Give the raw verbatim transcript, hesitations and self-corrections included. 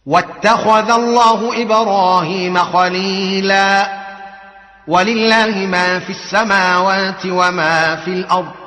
واتخذ الله إبراهيم خليلا ولله ما في السماوات وما في الأرض